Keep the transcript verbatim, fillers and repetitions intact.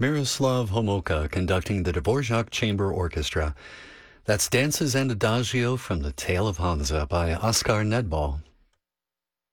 Miroslav Homolka conducting the Dvorak Chamber Orchestra. That's Dances and Adagio from The Tale of Hansa by Oskar Nedball.